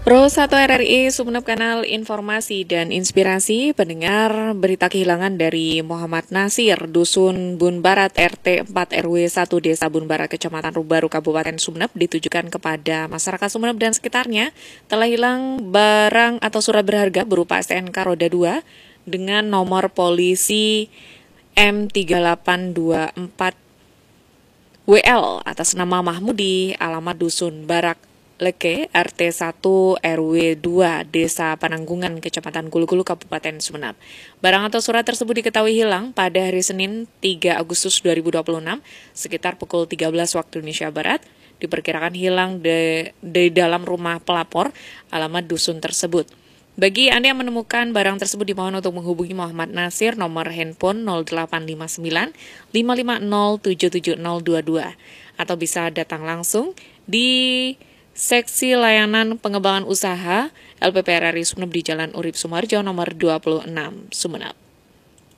Pro 1 RRI Sumeneb Kanal Informasi dan Inspirasi pendengar berita kehilangan dari Muhammad Nasir, Dusun Bun Barat RT 4 RW 1 Desa Bun Barat Kecamatan Rubaru Kabupaten Sumeneb ditujukan kepada masyarakat Sumeneb dan sekitarnya telah hilang barang atau surat berharga berupa STNK roda 2 dengan nomor polisi M3824 WL atas nama Mahmudi, alamat Dusun Barak Leke, RT 1 RW 2, Desa Pananggungan, Kecamatan Gulu-Gulu, Kabupaten Sumeneb. Barang atau surat tersebut diketahui hilang pada hari Senin 3 Agustus 2026 sekitar pukul 13 waktu Indonesia Barat. Diperkirakan hilang di dalam rumah pelapor alamat dusun tersebut. Bagi Anda yang menemukan barang tersebut dimohon untuk menghubungi Muhammad Nasir nomor handphone 0859 550 77022 atau bisa datang langsung di Seksi Layanan Pengembangan Usaha LPP RRI Sumeneb di Jalan Urip Sumarjo nomor 26 Sumeneb.